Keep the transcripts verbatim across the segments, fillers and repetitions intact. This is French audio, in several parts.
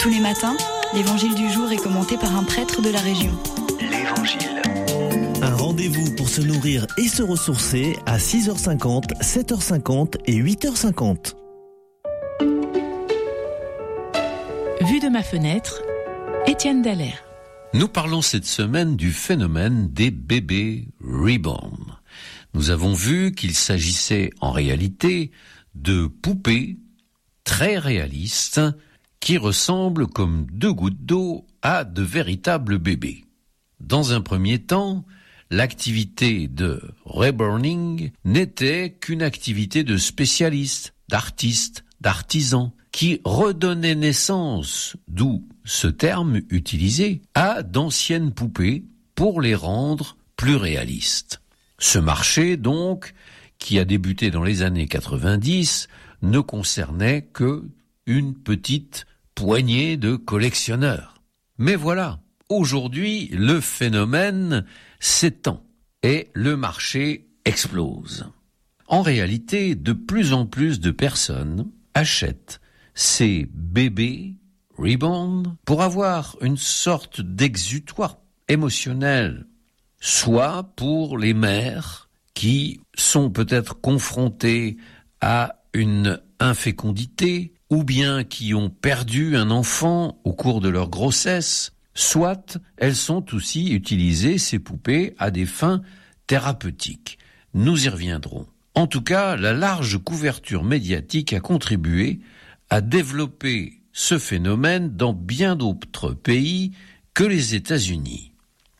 Tous les matins, l'évangile du jour est commenté par un prêtre de la région. L'Évangile. Un rendez-vous pour se nourrir et se ressourcer à six heures cinquante, sept heures cinquante et huit heures cinquante. Vue de ma fenêtre, Étienne Dallaire. Nous parlons cette semaine du phénomène des bébés reborn. Nous avons vu qu'il s'agissait en réalité de poupées très réalistes qui ressemblent comme deux gouttes d'eau à de véritables bébés. Dans un premier temps, l'activité de reborning n'était qu'une activité de spécialistes, d'artistes, d'artisans, qui redonnaient naissance, d'où ce terme utilisé, à d'anciennes poupées pour les rendre plus réalistes. Ce marché, donc, qui a débuté dans les années quatre-vingt-dix, ne concernait que une petite poignée de collectionneurs. Mais voilà, aujourd'hui, le phénomène s'étend et le marché explose. En réalité, de plus en plus de personnes achètent ces bébés reborn pour avoir une sorte d'exutoire émotionnel, soit pour les mères qui sont peut-être confrontées à une infécondité, ou bien qui ont perdu un enfant au cours de leur grossesse, soit elles sont aussi utilisées, ces poupées, à des fins thérapeutiques. Nous y reviendrons. En tout cas, la large couverture médiatique a contribué à développer ce phénomène dans bien d'autres pays que les États-Unis.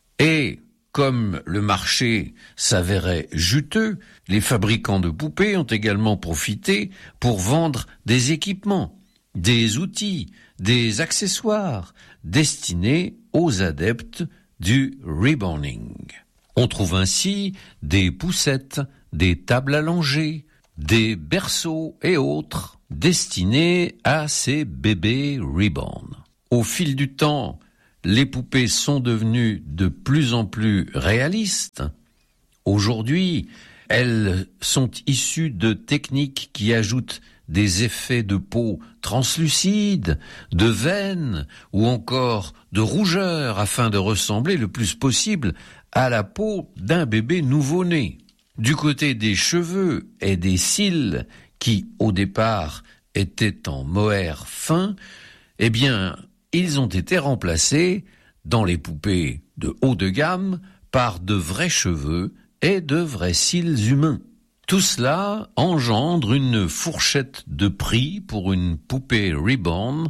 Et comme le marché s'avérait juteux, les fabricants de poupées ont également profité pour vendre des équipements, des outils, des accessoires destinés aux adeptes du reborning. On trouve ainsi des poussettes, des tables allongées, des berceaux et autres destinés à ces bébés reborn. Au fil du temps, les poupées sont devenues de plus en plus réalistes. Aujourd'hui, elles sont issues de techniques qui ajoutent des effets de peau translucides, de veines ou encore de rougeur afin de ressembler le plus possible à la peau d'un bébé nouveau-né. Du côté des cheveux et des cils, qui au départ étaient en mohair fin, eh bien, ils ont été remplacés dans les poupées de haut de gamme par de vrais cheveux et de vrais cils humains. Tout cela engendre une fourchette de prix pour une poupée reborn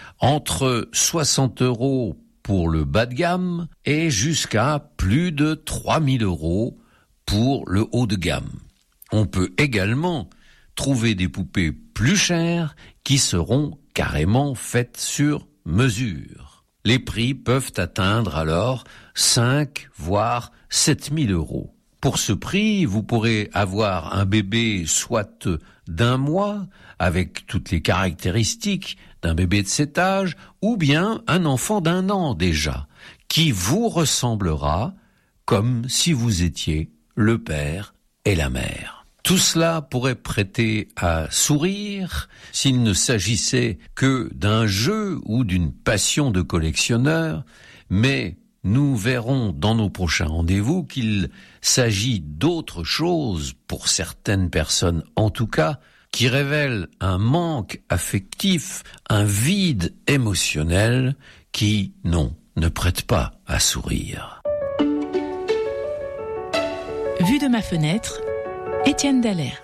entre soixante euros pour le bas de gamme et jusqu'à plus de trois mille euros pour le haut de gamme. On peut également trouver des poupées plus chères qui seront carrément faites sur mesure. Les prix peuvent atteindre alors cinq voire sept mille euros. Pour ce prix, vous pourrez avoir un bébé soit d'un mois, avec toutes les caractéristiques d'un bébé de cet âge, ou bien un enfant d'un an déjà, qui vous ressemblera comme si vous étiez le père et la mère. Tout cela pourrait prêter à sourire s'il ne s'agissait que d'un jeu ou d'une passion de collectionneur, mais nous verrons dans nos prochains rendez-vous qu'il s'agit d'autre chose, pour certaines personnes en tout cas, qui révèlent un manque affectif, un vide émotionnel qui, non, ne prête pas à sourire. Vue de ma fenêtre, Étienne Dallaire.